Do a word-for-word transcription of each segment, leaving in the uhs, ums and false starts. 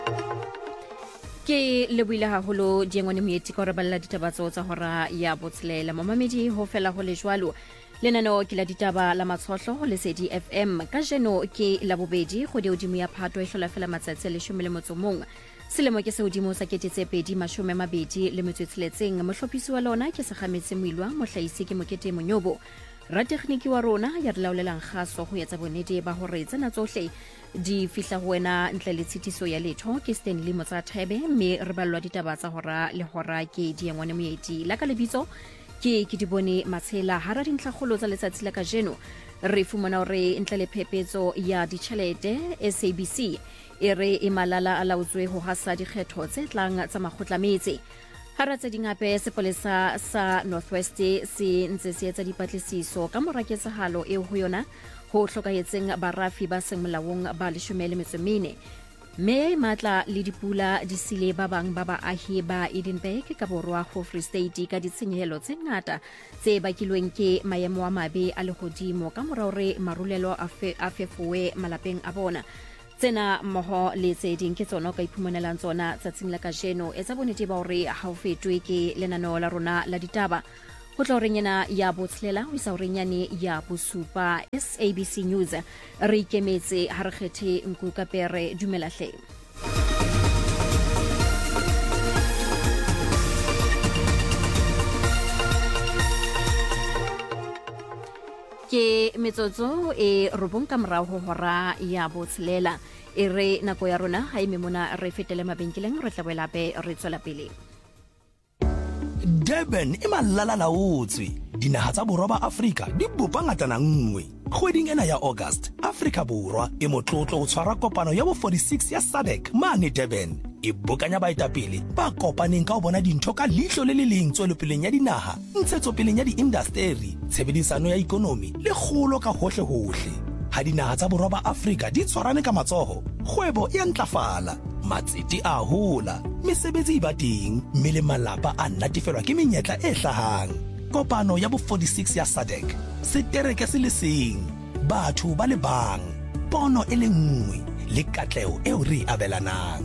ke lebuile haholo diengwane moeti ka re balla ditaba tso tsa hora ya botshelela momamedi ho fela ho le jwalo lenano ke la ditaba la matshohlo le Lesedi F M ka jeno ke la bobedi go diodimo ya phato e hlola fela matsatsi le leshome le motso mong selemo ke se hodimo sa ketetse pedi mashome mabedi le metso tsheletseng mohlophisi wa lona ke se kgametse moilwa mohlaisi ke mokete monyobo ratekhniki wa rona ya re laolelang kgaso ho etsa bonnete ba hore tsena tsohle di fihla ho wena ntle le tshitiso ya letho ke Stanley Motsathebe mme re ballwa ditaba tsa hora le hora ke diengwane moeti la ka lebitso ke ke di bone matshela hara dintlhagolo tsa letsatsi la ka jeno re fumana hore ntle le phepetso ya ditjhelete S A B C e re e malala a laotswe ho hasa dikgetho tse tlang tsa makgotlametse hara tse dingape sepolesa sa Northwest se ntse se etsa dipatlisiso ka moraketsahalo eo ho yona ho hlokahetseng barafi ba seng molaong ba leshome le metso e mene me matla le dipula di sile ba bang ba baahi ba Edinburgh ka borwa ho Free State ka ditshenyehelo tse ngata tse bakilweng ke maemo a mabe a lehodimo ka mora hore marulelo a fefuwe malapeng a bona tsena mmoho le tse ding ke tsona ka iphumanelang tsona tsatsing la kajeno etsa bonnete ba hore ha o fetwe ke lenaneo la rona la ditaba ho tla renyana ya botshelela ho isa renyane ya bosupa S A B C News re ikemetse ha re kgethe nku ka pere dumela hle ke metsotso e robong ka morao ho hora ya botshelela e re nako ya rona ha ime mona re fetele mabenkeleng re tla boela pe re tswela pele Durban e malala laotswe dinaha tsa borwa ba Afrika di bopa ngatana nngwe kgweding ena ya August Afrika borwa e motlotlo ho tshwara kopano ya bo forty-six ya S A D C mane Durban e bokanya baetapele ba kopaneng ka ho bona dintho ka lihlo le le leng tswelopeleng ya dinaha ntshetsopeleng ya diindasteri tshebedisano ya ikonomi le kgolo ka hohle hohle ha dinaha tsa borwa ba Afrika di tshwarane ka matsoho kgwebo e ntlafala matsete a hola mesebetsi ba teng mme le malapa a natefelwa ke menyetla e hlahang kopano ya bo forty-six ya S A D C setereke se le seng batho ba le bang pono e le nngwe le katleo eo re abelanang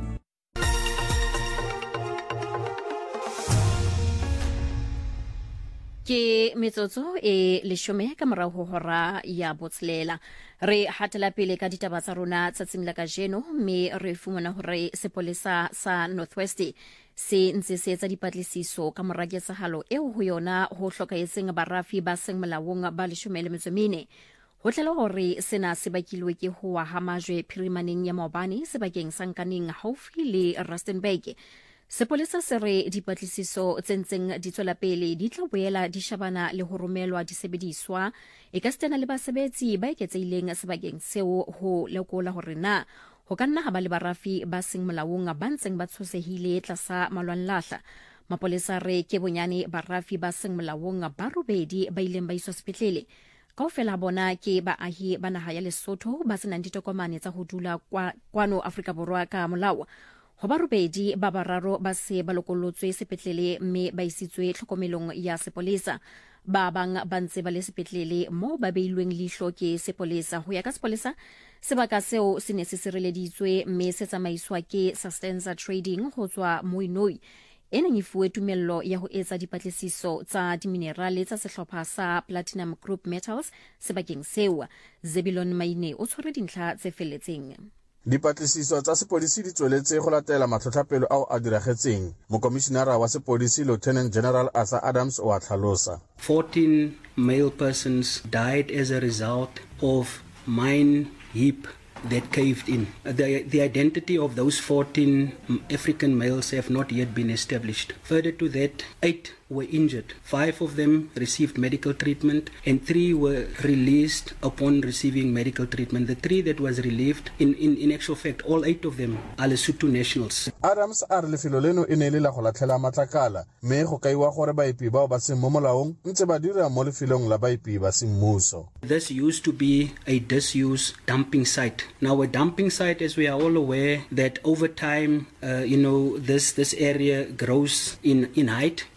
ke metsotso e leshome ka morao ho hora ya botshelela re hatela pele ka ditaba tsa rona tsatsing la kajeno mme re fumana hore sepolesa sa Northwest se ntse se etsa dipatlisiso ka moraketsahalo eo ho yona ho hlokahetseng barafi ba seng molaong ba leshome le metso e mene ho tlela hore sena se bakilwe ke ho wa hamajwe phirimaneng ya maobane sebakeng sa Nkaneng haufi le Rustenburg sepolesa se re dipatlisiso tsentseng di tswela pele di tla boela di shabana le ho romelwa disebediswa e ka stena le basebetsi ba eketseileng sebakeng seo ho lekola hore na ho ka nna ha ba le barafi ba seng molaong ba ntseng ba tshosehile tlasa malwanlahla mapolesa re ke bonyane barafi ba seng molaong ba robedi ba ileng ba iswa sepetlele kaofela bona ke baahi ba naha ya Lesotho ba senang ditokomane tsa ho dula kwano Afrika Borwa ka molao ho ba robedi ba bararo ba se ba lokolotswe sepetlele mme ba isitswe tlhokomelong ya sepolesa ba bang ba ntse ba le sepetlele mo ba beilweng lihlo ke sepolesa ho ya ka sepolesa sebaka seo se ne se sireleditswe mme se tsamaiswa ke Sustenza Trading ho tswa Moinoi ena e fuwe tumello ya ho etsa dipatlisiso tsa diminerale tsa sehlopha sa Platinum Group Metals sebakeng seo Zebilon Maine o tshwere dintlha tse felletseng Dipatlisiso tsa sepodisi di tsweletse go latela matlhotlhapelo ao a diragetseng mokomishenara wa sepodisi Lieutenant General Arthur Adams o a tlhalosa fourteen male persons died as a result of mine heap that caved in. The, the identity of those fourteen African males have not yet been established. Further to that, eight were injured. Five of them received medical treatment and three were released upon receiving medical treatment. The three that was relieved, in, in, in actual fact, all eight of them are Lesotho nationals. Adams a re lefelo leno e ne le la go latlhela matlakala mme go kaiwa gore baepi bao ba seng mo molaong ntse ba dira mo lefelong la baepi ba semmuso. This used to be a disuse dumping site. Now a dumping site, as we are all aware, that over time, uh, you know, this, this area grows in, in height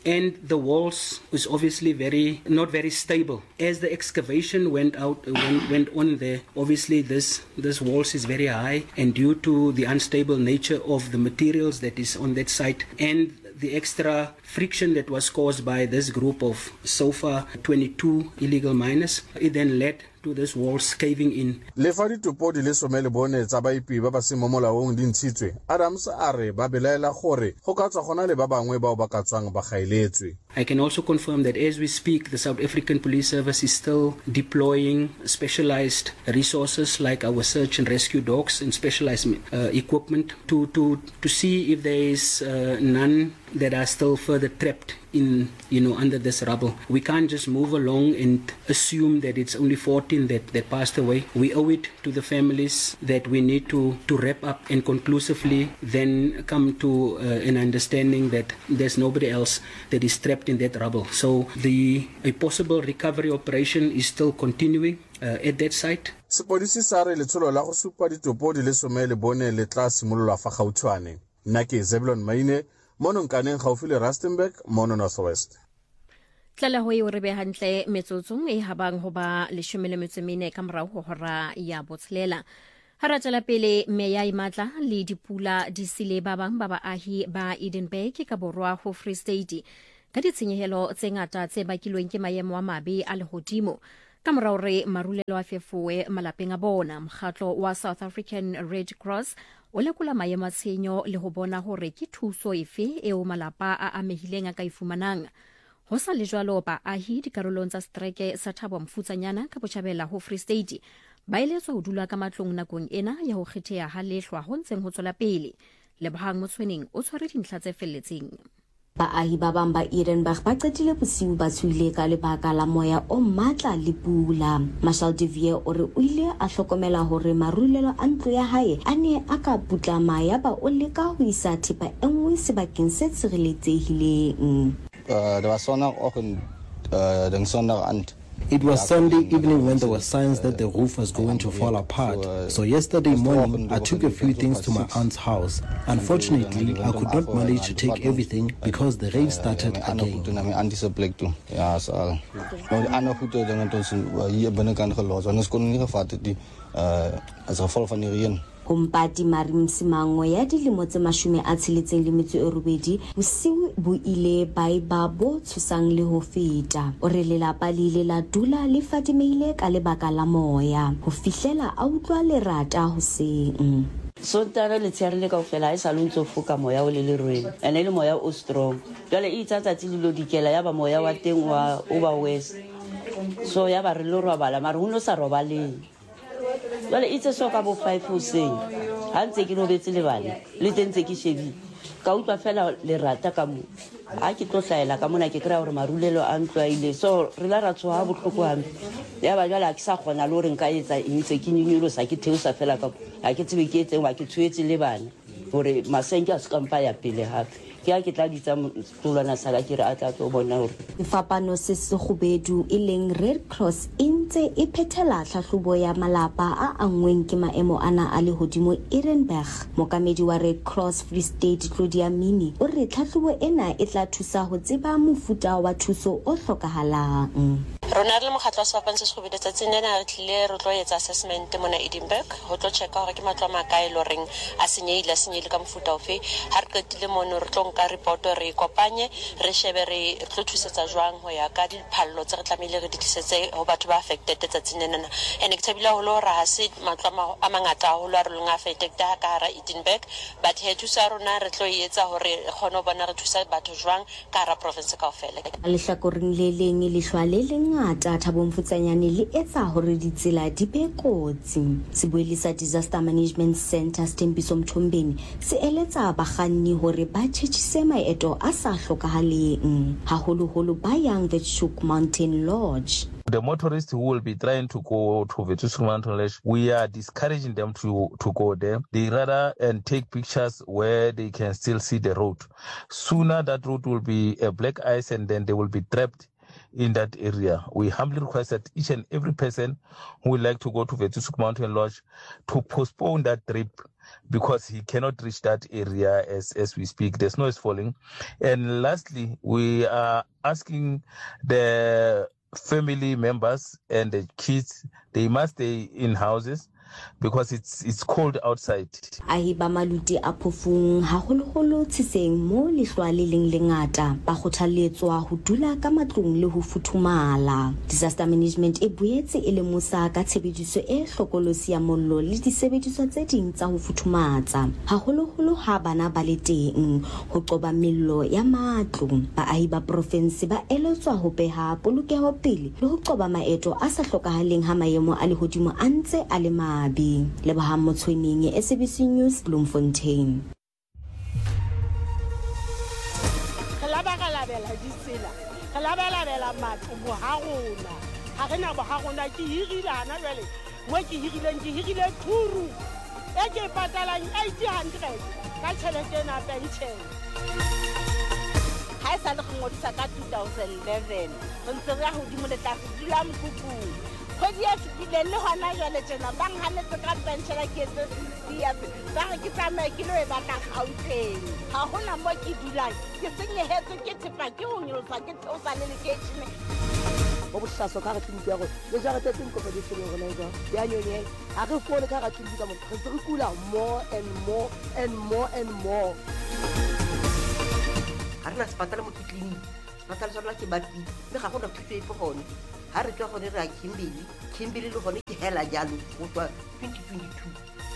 and the walls was obviously very not very stable. As the excavation went out, went, went on there, obviously this this walls is very high, and due to the unstable nature of the materials that is on that site and the extra friction that was caused by this group of so far twenty-two illegal miners, it then led to this walls caving in. Le fa ditopo di le some le bone tsa baipi ba ba se mo molaong di ntshitswe, Adams a re ba belaela gore go ka tswa gona le ba bangwe bao ba ka tswang ba gaeletswe. I can also confirm that as we speak, the South African Police Service is still deploying specialized resources like our search and rescue dogs and specialized uh, equipment to, to, to see if there is uh, none that are still further trapped in, you know, under this rubble. We can't just move along and assume that it's only fourteen that, that passed away. We owe it to the families that we need to, to wrap up and conclusively then come to uh, an understanding that there's nobody else that is trapped in that rubble. So the a possible recovery operation is still continuing uh, at that site. Sepodisi sa re letsholo la go supa ditopo di le some le bone le tla simolola fa gautshwane. Nna ke Zebulon Maine, mono nkaneng gaufi le Rustenburg, mono Northwest. Tlala ho e o re be hantle metsotsong e habang ho ba leshome le metso e mene ka morao ho hora ya botshelela. Ha ra tswela pele Meya Imatla le dipula di sile ba bang ba baahi ba Edenburg ka borwa ho Free State ka ditshenyehelo tse ngata tse bakilweng ke maemo a mabe a lehodimo. Ka morao re marulelo a fefoe malapeng a bona. Mokgatlo wa South African Red Cross o lekola maemo a tshenyo le ho bona hore ke thuso efe eo malapa a amehileng a ka ifumanang. Ho sa le jwalo baahi dikarolong tsa streke sa Thabo Mfutsanyana ka Botjhabela ho Free State ba eletswa ho dula ka matlong nakong ena ya ho kgetheha ha lehlwa ho ntseng ho tswela pele. Lebohang Motsweneng o tshware dintlha tse felletseng. Baahi ba bang ba Edenburg ba qetile bosiu ba tshuile ka lebaka la moya o matla le pula. Marshal de Vier o re o ile a hlokomela hore marulelo a ntlo ya hae a ne a ka putlama ya ba o leka ho isa thepa e nngwe sebakeng se tshireletsehileng. Uh, there was Sondagochtend, uh, den Sonntagabend. It was Sunday evening when there were signs that the roof was going to fall apart. So yesterday morning, I took a few things to my aunt's house. Unfortunately, I could not manage to take everything because the rain started again. Kompati Marim Simango ya dilemo tse mashome a tsheletseng le metso e robedi bosiu bo ile ba ba bo tshosang le ho feta. O re lelapa le ile la dula le fatimehile ka lebaka la moya ho fihlela a utlwa lerata hoseng. Sontana le tsherile ka ofela e saluntso foka moya o le le rwele ene le moya o strong jale e tsatsa tsililo dikela ya ba moya wa teng wa over west so ya ba re lo robala mara ho no sa robaleng. Jale itse so ka bo five hoseng ha ntse ke no betse le bana le tentse ke shebi ka utlwa fela le rata ka mo ha ke tlo hlaela ka mona ke kra hore marulelo a ntloile so re la ra tswa botlhoko hampe ya ba jala ke sa khona le hore nka etsa intse ke nyinyolo sa ke theosa fela ka ha ke tsebe ke etseng wa ke tshwetse le bana hore masenke a se kampa ya pele hape ke a ke tla ditsa tsolana sa ka ke re a tla tlo bona hore Fapano se se khubedu e leng Red Cross intse e phethela tlhahlobo ya malapa a angweng ke maemo ana a lehodimo Edenburg. Mokamedi wa Red Cross Free State Claudia Mini o re tlhahlobo ena e tla thusa ho tseba mofuta wa thuso o hlokahalang. Rona le mokgatlo wa Sefapano se se khubedu tsatsing lena re tlile re tlo etsa assessment mona Edenburg ho tlo checka hore ke matlo a makae lo reng a senyehile a senyehile ka mofuta ofe ha re qetile mono re tlo nka report re kopanye re shebe re tlo thusetsa jwang ho ya ka diphallo tse re tlamehile re di tlisetse ho batho ba affected tsatsing lena ene ke thabile ho lo ra ha se matlo a mangata ho lo re lunga affected ka hara Edenburg but he thusa rona re tlo etsa hore re khone ho bona re thusa batho jwang ka hara province kaofela. Le hlakoreng le leng le hlwa le lengata Thabo Mfutsanyane le etsa hore ditsela di be kotsi. Sebuelisa Disaster Management Center Stembiso Mthombeni se eletsa bakganni hore ba tshitshise maeto a sa hlokahaleng haholoholo ba yang Wetshuk Mountain Lodge. The motorists who will be trying to go to Wetshuk Mountain Lodge, we are discouraging them to, to go there. They rather and take pictures where they can still see the road. Sooner that road will be a black ice and then they will be trapped in that area. We humbly request that each and every person who would like to go to Wetshuk Mountain Lodge to postpone that trip because he cannot reach that area as, as we speak. The snow is falling. And lastly, we are asking the family members and the kids, they must stay in houses because it's it's cold outside. Ahi ba maluti a phofung haholoholo tshitseng mo lehlwa le leng le ngata ba kgothaletswa ho dula ka matlong le ho futhumala. Disaster management e boetse e lemosa ka tshebediso e hlokolosi ya mollo le disebediswa tse ding tsa ho futhumatsa haholoholo ha bana ba le teng ho qoba mello ya matlo. Baahi ba province ba eletswa ho beha polokeho pele le ho qoba maeto a sa hlokahaleng ha maemo a lehodimo a ntse a le mabe. Lebahang Motswening, S A B C News, Bloemfontein. Kalabagalabela ditsela. Kalabalabela matlo bo ha rona. Ha rena bo ha rona ke hirile hana jwale. Mo ke hirileng ke hirile thuru. E ke patalang eight hundred ka tšhelete ena pension. Ha sa le go ngodisa ka two thousand eleven. Ntse re a hodimo le tla dula mokukung. Khodi ya fitile le hona jwale tjena bang hanetse ka pension ke tse sixty ba re ke tsamaye ke lo e batla Gauteng ha hona mo ke dulang ke senyehetse ke thepa ke ho nyolosa ke theosa le leketšhene o bohlaso ka re tshimpi ya go le jara tetseng ko di tselo rona ega ya nyonye ha re fole ka ga tshimpi ka mo re re kula more and more and more and more ha rena sepatala mo clinic sepatala sona ke batli le ga gona thuso e pogone ha re tla gone ra Kimberley Kimberley le gone ke hela jalo go tswa twenty twenty-two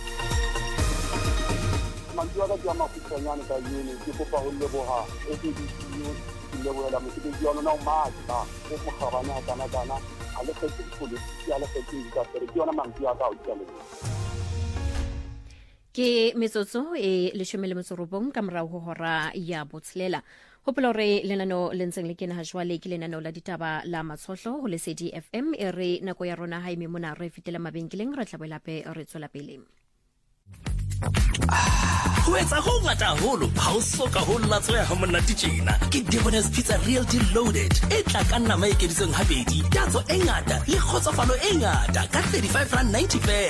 mantswe ka tsama go tsanyana ka yone ke kopa go leboga e ke di ke leboga mo ke di yona no matla go go gabana kana kana a le ke go le ya le ke ka re ke yona mantswe ya ka o tsale ke metsotso e le shomele motsorobong ka morao ho hora ya botslela hopolo re lenano le ntseng le kena ha jwale ke lenano la ditaba la matshohlo ho Lesedi F M e re nako ya rona ha ime mona re fitela mabenkeleng re tla boela pe re tswela pele ho etsa ho ngata holo ha o soka ho latswe ha monna tjena ke Debona's Pizza Real Deal Loaded e tla ka nna maikemisong habedi tatso e ngata le kgotsofalo e ngata ka thirty-five rand ninety